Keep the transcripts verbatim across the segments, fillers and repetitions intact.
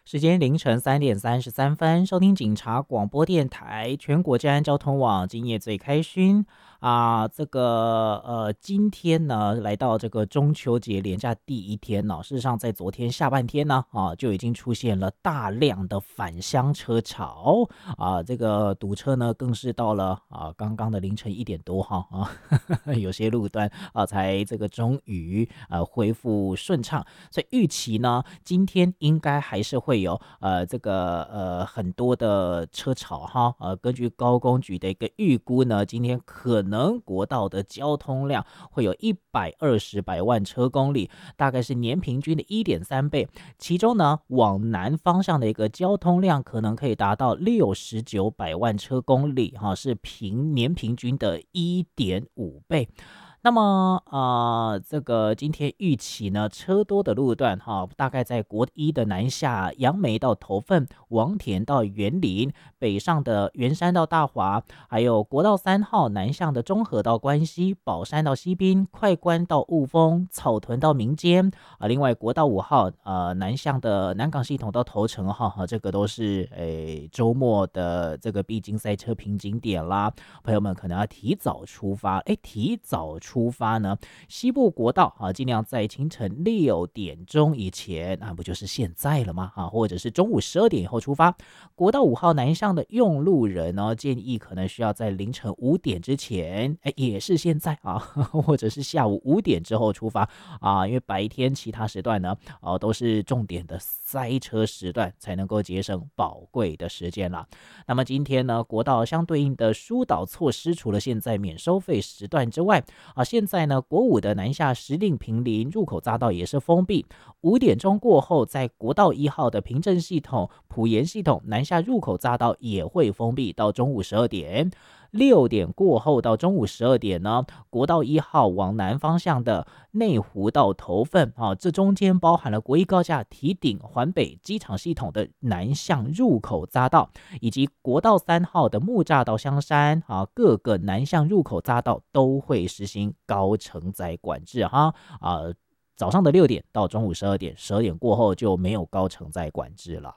时间凌晨三点三十三分，收听警察广播电台全国治安交通网，今夜最开勋啊，这个呃，今天呢来到这个中秋节连假第一天呢、事实上在昨天下半天呢啊，就已经出现了大量的返乡车潮啊，这个堵车呢更是到了啊刚刚的凌晨一点多哈啊，有些路段啊才这个终于呃恢复顺畅，所以预期呢今天应该还是会有呃这个呃很多的车潮哈，呃根据高工局的一个预估呢，今天可能国道的交通量会有一百二十百万车公里，大概是年平均的一点三倍，其中呢往南方向的一个交通量可能可以达到六十九百万车公里哈，是平年平均的一点五倍。那么呃，这个今天预期呢，车多的路段哈，大概在国一的南下杨梅到头份、王田到园林，北上的圆山到大华，还有国道三号南向的中和到关西、宝山到西滨、快关到雾峰、草屯到民间啊。另外国道五号呃南向的南港系统到头城哈，这个都是诶周末的这个必经赛车瓶颈点啦，朋友们可能要提早出发，哎，提早出发呢，西部国道啊，尽量在清晨六点钟以前，那不就是现在了吗？啊，或者是中午十二点以后出发。国道五号南向的用路人呢，建议可能需要在凌晨五点之前，哎，也是现在啊，或者是下午五点之后出发啊，因为白天其他时段呢，哦、都是重点的塞车时段，才能够节省宝贵的时间啦。那么今天呢，国道相对应的疏导措施，除了现在免收费时段之外，啊，现在呢，国五的南下石碇坪林入口匝道也是封闭，五点钟过后，在国道一号的平镇系统、埔盐系统南下入口匝道也会封闭到中午十二点。六点过后到中午十二点呢，国道一号往南方向的内湖到头份啊，这中间包含了国一高架提顶环北机场系统的南向入口匝道，以及国道三号的木栅到香山啊，各个南向入口匝道都会实行高承载管制哈啊，早上的六点到中午十二点，十二点过后就没有高承载管制了。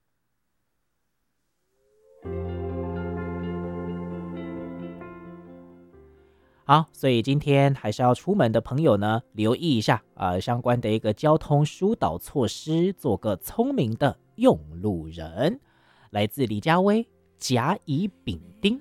好，所以今天还是要出门的朋友呢，留意一下啊、呃，相关的一个交通疏导措施，做个聪明的用路人。来自李佳薇，甲乙丙丁。